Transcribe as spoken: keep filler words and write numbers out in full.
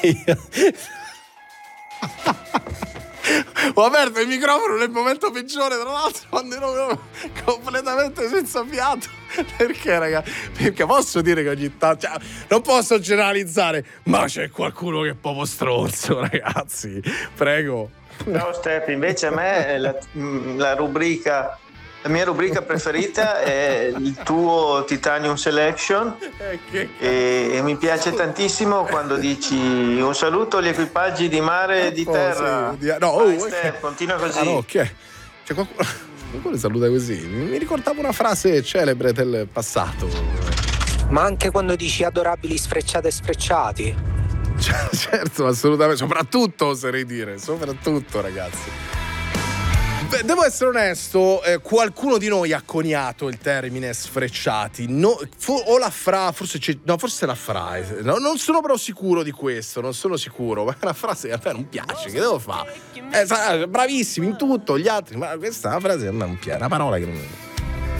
Ho aperto il microfono nel momento peggiore, tra l'altro, quando ero completamente senza fiato. Perché, raga? Perché posso dire che ogni tanto, cioè, non posso generalizzare, ma c'è qualcuno che è proprio stronzo, ragazzi. Prego. Ciao Steph, invece a me la, la rubrica la mia rubrica preferita è il tuo Titanium Selection e, e mi piace tantissimo quando dici un saluto agli equipaggi di mare e di Oh, terra. sì, di- no, Vai, oh, Steph, ok. continua così. Ah, no, ok. C'è qualcuno, qualcuno saluta così. Mi ricordavo una frase celebre del passato. Ma anche quando dici adorabili sfrecciate e sfrecciati. Cioè, certo, assolutamente. Soprattutto, oserei dire. Soprattutto, ragazzi. Beh, devo essere onesto, eh, qualcuno di noi ha coniato il termine sfrecciati. No, fo- o la fra, forse c'è, no, forse la fra. eh, No, non sono però sicuro di questo, non sono sicuro. Ma la frase a me non piace, che devo fare? Eh, sa- bravissimi in tutto, gli altri, ma questa è una frase a me non piace, una parola che non.